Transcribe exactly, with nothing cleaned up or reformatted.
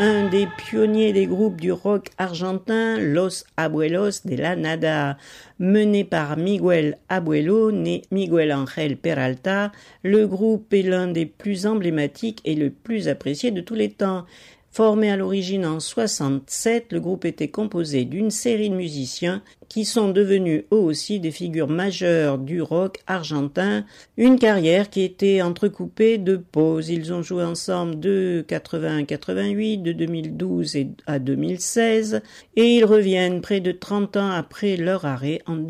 un des pionniers des groupes du rock argentin, Los Abuelos de la Nada. Mené par Miguel Abuelo, né Miguel Ángel Peralta, le groupe est l'un des plus emblématiques et le plus apprécié de tous les temps. Formé à l'origine en soixante-sept, le groupe était composé d'une série de musiciens qui sont devenus eux aussi des figures majeures du rock argentin, une carrière qui était entrecoupée de pauses. Ils ont joué ensemble de quatre-vingt à quatre-vingt-huit, de deux mille douze à deux mille seize, et ils reviennent près de trente ans après leur arrêt en